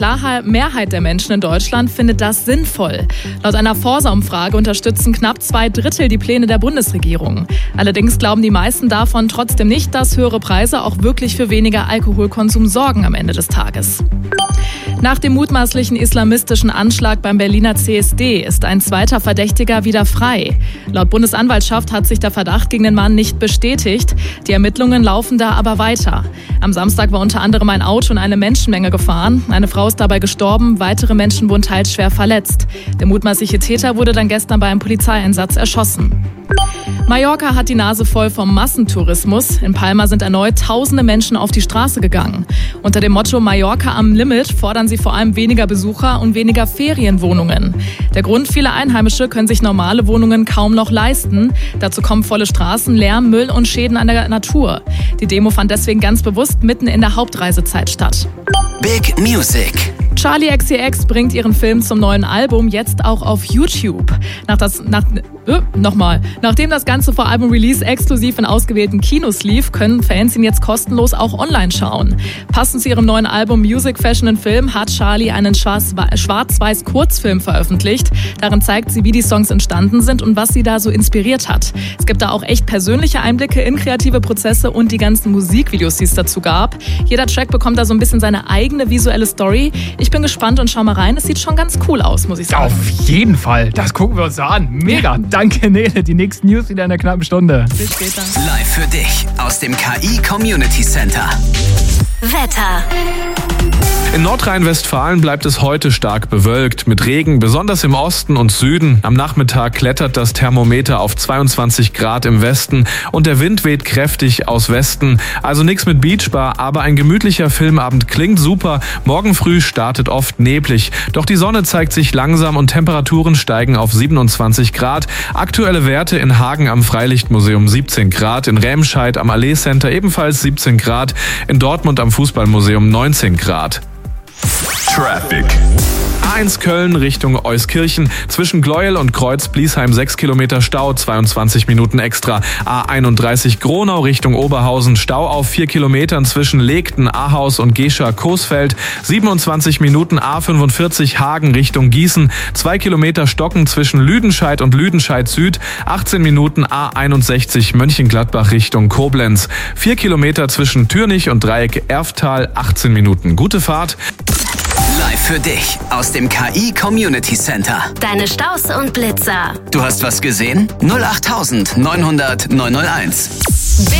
Mehrheit der Menschen in Deutschland findet das sinnvoll. Laut einer Forsa-Umfrage unterstützen knapp 2/3 die Pläne der Bundesregierung. Allerdings glauben die meisten davon trotzdem nicht, dass höhere Preise auch wirklich für weniger Alkoholkonsum sorgen am Ende des Tages. Nach dem mutmaßlichen islamistischen Anschlag beim Berliner CSD ist ein zweiter Verdächtiger wieder frei. Laut Bundesanwaltschaft hat sich der Verdacht gegen den Mann nicht bestätigt. Die Ermittlungen laufen da aber weiter. Am Samstag war unter anderem ein Auto in eine Menschenmenge gefahren. Eine Frau ist dabei gestorben, weitere Menschen wurden teils schwer verletzt. Der mutmaßliche Täter wurde dann gestern bei einem Polizeieinsatz erschossen. Mallorca hat die Nase voll vom Massentourismus. In Palma sind erneut tausende Menschen auf die Straße gegangen. Unter dem Motto Mallorca am Limit fordern sie vor allem weniger Besucher und weniger Ferienwohnungen. Der Grund: viele Einheimische können sich normale Wohnungen kaum noch leisten. Dazu kommen volle Straßen, Lärm, Müll und Schäden an der Natur. Die Demo fand deswegen ganz bewusst mitten in der Hauptreisezeit statt. Big Music. Charli XCX bringt ihren Film zum neuen Album jetzt auch auf YouTube. Nachdem das Ganze vor Album-Release exklusiv in ausgewählten Kinos lief, können Fans ihn jetzt kostenlos auch online schauen. Passend zu ihrem neuen Album Music, Fashion and Film hat Charli einen schwarz-weiß Kurzfilm veröffentlicht. Darin zeigt sie, wie die Songs entstanden sind und was sie da so inspiriert hat. Es gibt da auch echt persönliche Einblicke in kreative Prozesse und die ganzen Musikvideos, die es dazu gab. Jeder Track bekommt da so ein bisschen seine eigene visuelle Story. Ich bin gespannt und schau mal rein. Es sieht schon ganz cool aus, muss ich sagen. Auf jeden Fall. Das gucken wir uns an. Mega. Danke, Nele. Die nächsten News wieder in einer knappen Stunde. Bis später. Live für dich aus dem KI Community Center. Wetter. In Nordrhein-Westfalen bleibt es heute stark bewölkt mit Regen, besonders im Osten und Süden. Am Nachmittag klettert das Thermometer auf 22 Grad im Westen und der Wind weht kräftig aus Westen. Also nichts mit Beachbar, aber ein gemütlicher Filmabend klingt super. Morgen früh startet oft neblig. Doch die Sonne zeigt sich langsam und Temperaturen steigen auf 27 Grad. Aktuelle Werte in Hagen am Freilichtmuseum 17 Grad, in Remscheid am Allee Center ebenfalls 17 Grad, in Dortmund am Fußballmuseum 19 Grad. Traffic. A1 Köln Richtung Euskirchen. Zwischen Gleuel und Kreuz-Bliesheim 6 Kilometer Stau, 22 Minuten extra. A31 Gronau Richtung Oberhausen. Stau auf 4 Kilometern zwischen Legten, Ahaus und Gescher-Coesfeld. 27 Minuten A45 Hagen Richtung Gießen. 2 Kilometer Stocken zwischen Lüdenscheid und Lüdenscheid Süd. 18 Minuten A61 Mönchengladbach Richtung Koblenz. 4 Kilometer zwischen Türnich und Dreieck Erftal. 18 Minuten. Gute Fahrt. Live für dich aus dem KI Community Center. Deine Staus und Blitzer. Du hast was gesehen? 08900 901.